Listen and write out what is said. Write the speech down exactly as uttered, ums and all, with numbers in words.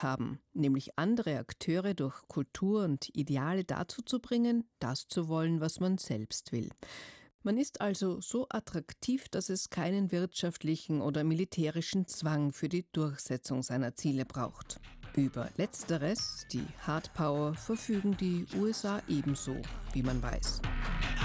haben, nämlich andere Akteure durch Kultur und Ideale dazu zu bringen, das zu wollen, was man selbst will. Man ist also so attraktiv, dass es keinen wirtschaftlichen oder militärischen Zwang für die Durchsetzung seiner Ziele braucht. Über Letzteres, die Hard Power, verfügen die U S A ebenso, wie man weiß.